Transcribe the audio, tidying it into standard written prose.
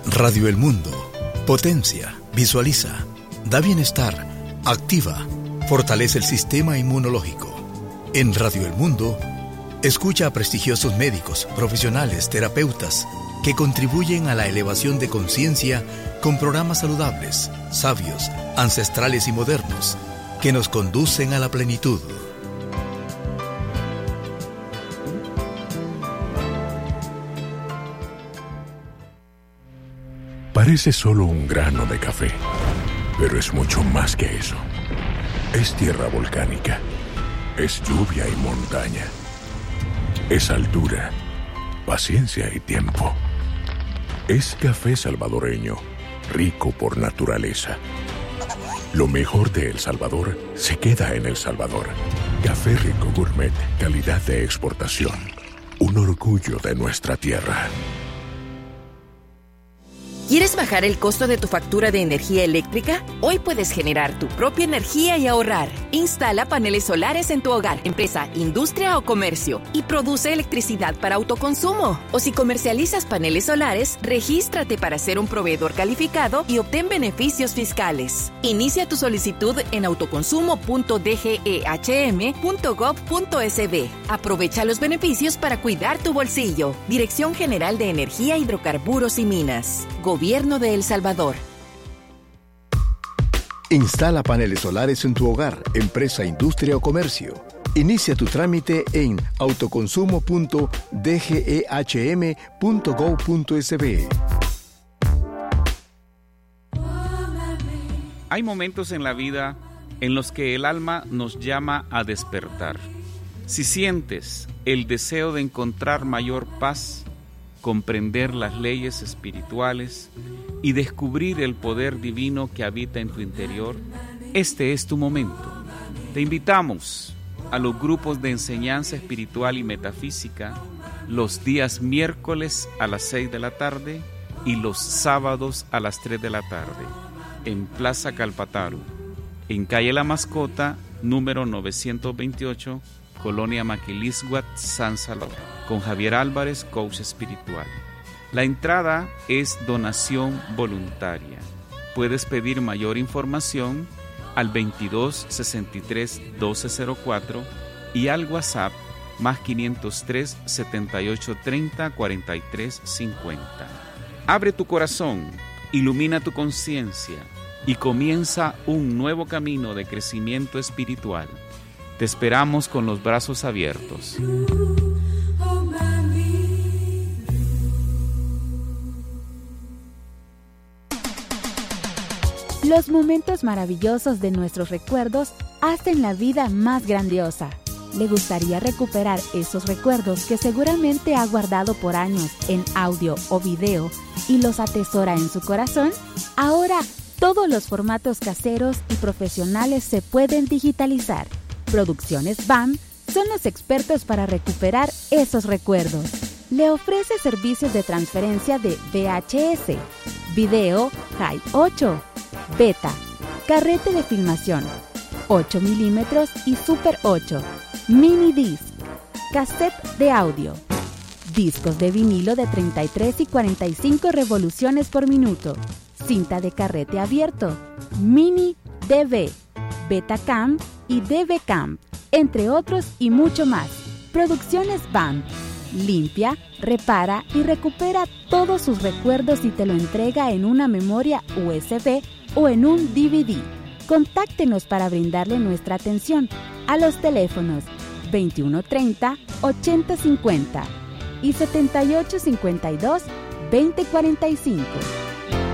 Radio El Mundo. Potencia, visualiza, da bienestar, activa, fortalece el sistema inmunológico. En Radio El Mundo, escucha a prestigiosos médicos, profesionales, terapeutas, que contribuyen a la elevación de conciencia con programas saludables, sabios, ancestrales y modernos, que nos conducen a la plenitud. Parece solo un grano de café, pero es mucho más que eso. Es tierra volcánica, es lluvia y montaña, es altura, paciencia y tiempo. Es café salvadoreño, rico por naturaleza. Lo mejor de El Salvador se queda en El Salvador. Café Rico Gourmet, calidad de exportación. Un orgullo de nuestra tierra. ¿Quieres bajar el costo de tu factura de energía eléctrica? Hoy puedes generar tu propia energía y ahorrar. Instala paneles solares en tu hogar, empresa, industria o comercio y produce electricidad para autoconsumo. O si comercializas paneles solares, regístrate para ser un proveedor calificado y obtén beneficios fiscales. Inicia tu solicitud en autoconsumo.dgehm.gov.sb. Aprovecha los beneficios para cuidar tu bolsillo. Dirección General de Energía, Hidrocarburos y Minas. Gobierno de El Salvador. Instala paneles solares en tu hogar, empresa, industria o comercio. Inicia tu trámite en autoconsumo.dgehm.gov.sb. Hay momentos en la vida en los que el alma nos llama a despertar. Si sientes el deseo de encontrar mayor paz, comprender las leyes espirituales y descubrir el poder divino que habita en tu interior, este es tu momento. Te invitamos a los grupos de enseñanza espiritual y metafísica los días miércoles a las 6 de la tarde y los sábados a las 3 de la tarde en Plaza Calpataru, en calle La Mascota, número 928, Colonia Maquilisguat, San Salvador, con Javier Álvarez, coach espiritual. La entrada es donación voluntaria. Puedes pedir mayor información al 22 63 1204 y al WhatsApp más 503 78 30 43 50. Abre tu corazón, ilumina tu conciencia y comienza un nuevo camino de crecimiento espiritual. Te esperamos con los brazos abiertos. Los momentos maravillosos de nuestros recuerdos hacen la vida más grandiosa. ¿Le gustaría recuperar esos recuerdos que seguramente ha guardado por años en audio o video y los atesora en su corazón? Ahora, todos los formatos caseros y profesionales se pueden digitalizar. Producciones BAM son los expertos para recuperar esos recuerdos. Le ofrece servicios de transferencia de VHS, video High 8, Beta, carrete de filmación, 8 milímetros y Super 8, mini disc, cassette de audio, discos de vinilo de 33 y 45 revoluciones por minuto, cinta de carrete abierto, mini DV, Betacam y DVCam, entre otros y mucho más. Producciones BAM. Limpia, repara y recupera todos sus recuerdos y te lo entrega en una memoria USB o en un DVD. Contáctenos para brindarle nuestra atención a los teléfonos 2130-8050 y 7852-2045.